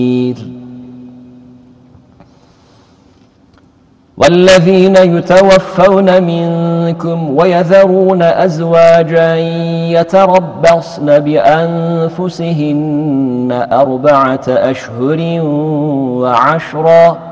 والذين يتوفون منكم ويذرون أزواجا يتربصن بأنفسهن 4 أشهر و10